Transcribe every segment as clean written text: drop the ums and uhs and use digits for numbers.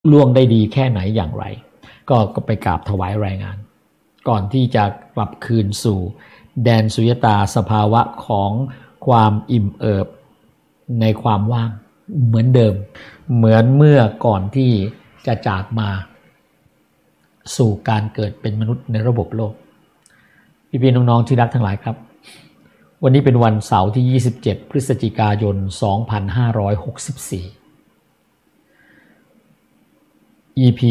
ล่วงได้ดีแค่ไหนอย่างไรก็ไปกราบถวายรายงานก่อนที่จะกลับคืนสู่แดนสุญญตาสภาวะของความอิ่มเอิบในความว่างเหมือนเดิมเหมือนเมื่อก่อนที่จะจากมาสู่การเกิดเป็นมนุษย์ในระบบโลกพี่ๆน้องๆที่รักทั้งหลายครับวันนี้เป็นวันเสาร์ที่27พฤศจิกายน2564 EP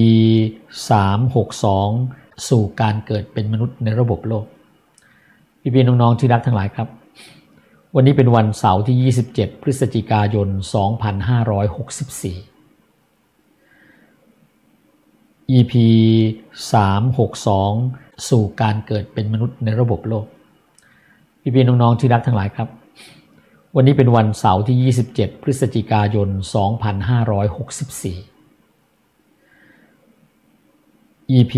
362สู่การเกิดเป็นมนุษย์ในระบบโลกพี่ๆน้องๆที่รักทั้งหลายครับวันนี้เป็นวันเสาร์ที่27พฤศจิกายน2564 EP 362สู่การเกิดเป็นมนุษย์ในระบบโลกพี่ๆน้องๆที่รักทั้งหลายครับวันนี้เป็นวันเสาร์ที่27พฤศจิกายน2564 EP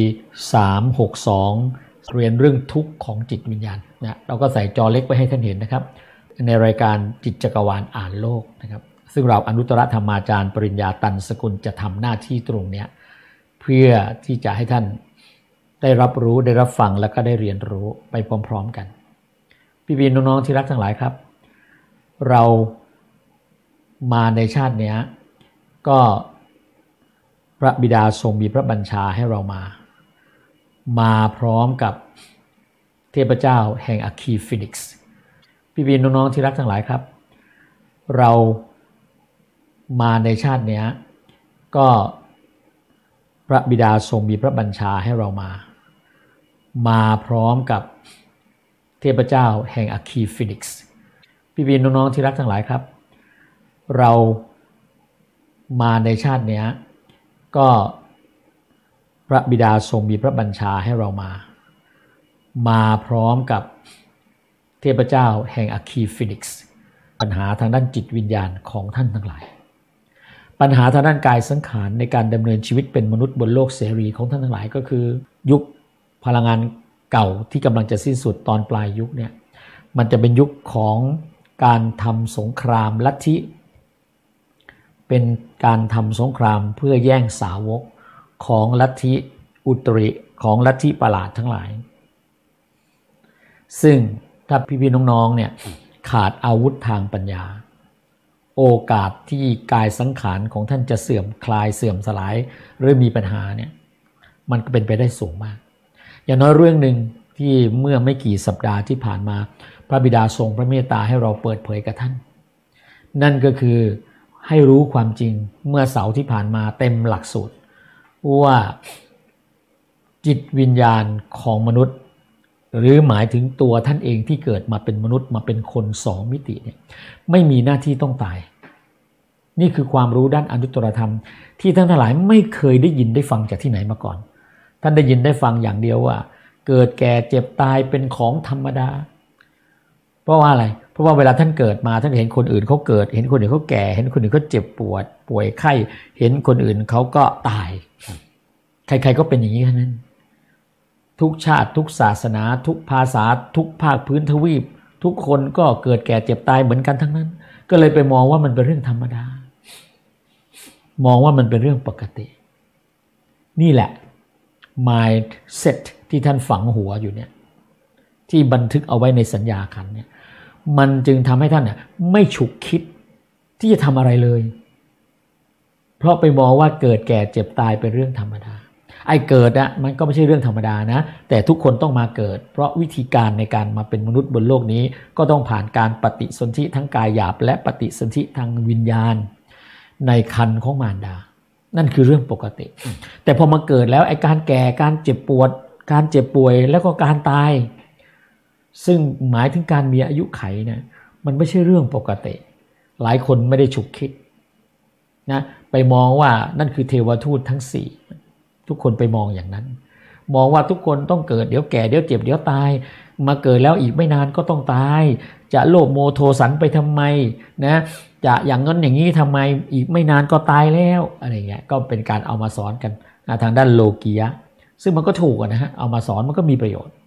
362เรียนเรื่องทุกข์ของจิตวิญญาณนะเราก็ใส่จอเล็กไว้ให้ท่านเห็นนะครับในรายการจิตจักรวาลอ่านโลกนะครับซึ่งเราอนุตตรธรรมาจารย์ปริญญาตันสกุลจะทำหน้าที่ตรงนี้เพื่อที่จะให้ท่านได้รับรู้ได้รับฟังแล้วก็ได้เรียนรู้ไปพร้อมๆกันพี่ๆน้องๆที่รักทั้งหลายครับเรามาในชาตินี้ก็พระบิดาทรงมีพระบัญชาให้เรามาพร้อมกับเทพเจ้าแห่งอัคคีฟินิกซ์พี่ๆน้องๆที่รักทั้งหลายครับเรามาในชาตินี้ก็พระบิดาทรงมีพระบัญชาให้เรามาพร้อมกับเทพเจ้าแห่งอัคคีฟินิกซ์พี่ๆน้องๆที่รักทั้งหลายครับเรามาในชาตินี้ก็พระบิดาทรงมีพระบัญชาให้เรามาพร้อมกับเทพเจ้าแห่งอัคคีฟินิกซ์ปัญหาทางด้านจิตวิญญาณของท่านทั้งหลายปัญหาทางด้านกายสังขารในการดำเนินชีวิตเป็นมนุษย์บนโลกเสรีของท่านทั้งหลายก็คือยุคพลังงานเก่าที่กำลังจะสิ้นสุดตอนปลายยุคเนี่ยมันจะเป็นยุคของการทำสงครามลัทธิเป็นการทำสงครามเพื่อแย่งสาวกของลัทธิอุตริของลัทธิประหลาดทั้งหลายซึ่งถ้าพี่ๆน้องๆเนี่ยขาดอาวุธทางปัญญาโอกาสที่กายสังขารของท่านจะเสื่อมคลายเสื่อมสลายหรือมีปัญหาเนี่ยมันก็เป็นไปได้สูงมากอย่างน้อยเรื่องหนึ่งที่เมื่อไม่กี่สัปดาห์ที่ผ่านมาพระบิดาทรงพระเมตตาให้เราเปิดเผยกับท่านนั่นก็คือให้รู้ความจริงเมื่อเสาร์ที่ผ่านมาเต็มหลักสูตรว่าจิตวิญญาณของมนุษย์หรือหมายถึงตัวท่านเองที่เกิดมาเป็นมนุษย์มาเป็นคนสองมิติเนี่ยไม่มีหน้าที่ต้องตายนี่คือความรู้ด้านอนุตตรธรรมที่ท่านทั้งหลายไม่เคยได้ยินได้ฟังจากที่ไหนมาก่อนท่านได้ยินได้ฟังอย่างเดียวว่าเกิดแก่เจ็บตายเป็นของธรรมดาเพราะว่าอะไรเพราะว่าเวลาท่านเกิดมาท่านเห็นคนอื่นเขาเกิดเห็นคนอื่นเขาแก่เห็นคนอื่นเขาเจ็บปวดป่วยไข้เห็นคนอื่นเขาก็ตายใครๆก็เป็นอย่างนี้ทั้งนั้นทุกชาติทุกศาสนาทุกภาษาทุกภาคพื้นทวีปทุกคนก็เกิดแก่เจ็บตายเหมือนกันทั้งนั้นก็เลยไปมองว่ามันเป็นเรื่องธรรมดามองว่ามันเป็นเรื่องปกตินี่แหละ mindset ที่ท่านฝังหัวอยู่เนี่ยที่บันทึกเอาไว้ในสัญญาขันธ์เนี่ยมันจึงทำให้ท่านไม่ฉุกคิดที่จะทำอะไรเลยเพราะไปมองว่าเกิดแก่เจ็บตายเป็นเรื่องธรรมดาไอ้เกิดมันก็ไม่ใช่เรื่องธรรมดานะแต่ทุกคนต้องมาเกิดเพราะวิธีการในการมาเป็นมนุษย์บนโลกนี้ก็ต้องผ่านการปฏิสนธิทั้งกายหยาบและปฏิสนธิทางวิญญาณในครรภ์ของมารดานั่นคือเรื่องปกติแต่พอมาเกิดแล้วไอ้การแก่การเจ็บปวดการเจ็บป่วยแล้วก็การตายซึ่งหมายถึงการมีอายุไขเนี่ยมันไม่ใช่เรื่องปกติหลายคนไม่ได้ฉุกคิดนะไปมองว่านั่นคือเทวทูตทั้งสี่ทุกคนไปมองอย่างนั้นมองว่าทุกคนต้องเกิดเดี๋ยวแก่เดี๋ยวเจ็บเดี๋ยวตายมาเกิดแล้วอีกไม่นานก็ต้องตายจะโลภโมโทสันไปทำไมนะจะอย่างนั้นอย่างนี้ทำไมอีกไม่นานก็ตายแล้วอะไรเงี้ยก็เป็นการเอามาสอนกันทางด้านโลกียะซึ่งมันก็ถูกนะฮะเอามาสอนมันก็มีประโยชน์